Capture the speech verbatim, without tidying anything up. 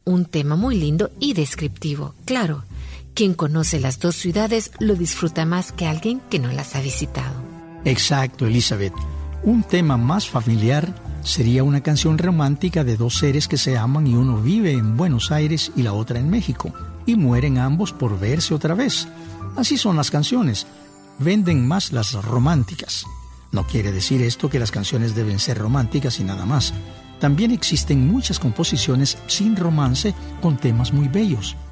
Un tema muy lindo y descriptivo, claro. Quien conoce las dos ciudades lo disfruta más que alguien que no las ha visitado. Exacto, Elizabeth. Un tema más familiar sería una canción romántica de dos seres que se aman y uno vive en Buenos Aires y la otra en México, y mueren ambos por verse otra vez. Así son las canciones. Venden más las románticas. No quiere decir esto que las canciones deben ser románticas y nada más. También existen muchas composiciones sin romance con temas muy bellos.